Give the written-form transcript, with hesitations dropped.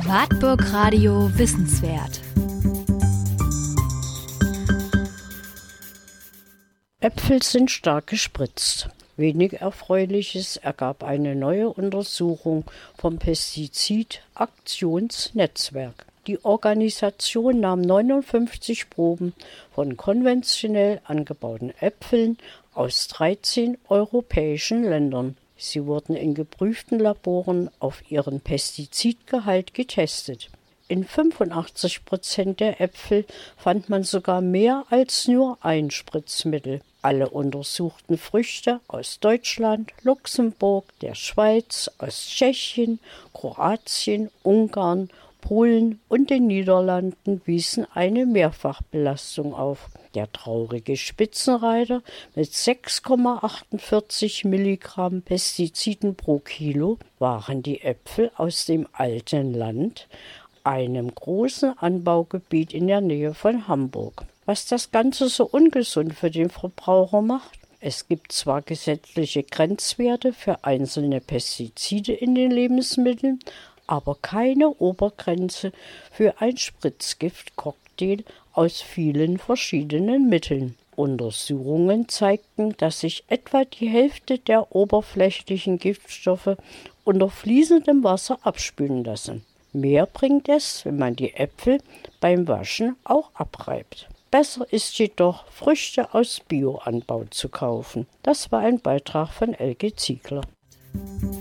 Wartburg Radio Wissenswert. Äpfel sind stark gespritzt. Wenig Erfreuliches ergab eine neue Untersuchung vom Pestizid-Aktionsnetzwerk. Die Organisation nahm 59 Proben von konventionell angebauten Äpfeln aus 13 europäischen Ländern. Sie wurden in geprüften Laboren auf ihren Pestizidgehalt getestet. In 85% der Äpfel fand man sogar mehr als nur ein Spritzmittel. Alle untersuchten Früchte aus Deutschland, Luxemburg, der Schweiz, aus Tschechien, Kroatien, Ungarn, Polen und den Niederlanden wiesen eine Mehrfachbelastung auf. Der traurige Spitzenreiter mit 6,48 Milligramm Pestiziden pro Kilo waren die Äpfel aus dem alten Land, einem großen Anbaugebiet in der Nähe von Hamburg. Was das Ganze so ungesund für den Verbraucher macht? Es gibt zwar gesetzliche Grenzwerte für einzelne Pestizide in den Lebensmitteln, aber keine Obergrenze für ein Spritzgiftcocktail aus vielen verschiedenen Mitteln. Untersuchungen zeigten, dass sich etwa die Hälfte der oberflächlichen Giftstoffe unter fließendem Wasser abspülen lassen. Mehr bringt es, wenn man die Äpfel beim Waschen auch abreibt. Besser ist jedoch, Früchte aus Bioanbau zu kaufen. Das war ein Beitrag von Elke Ziegler.